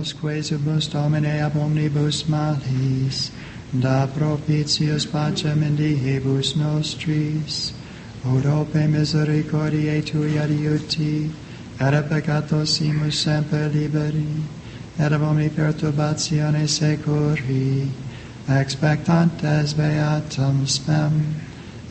nos quesumus Domine ab omnibus malis, da propitius pacem in diebus nostris, od ope misericordiae tui adiuti, et a peccatos simus semper liberi, et ab omni perturbatione securi, expectantes beatum spem.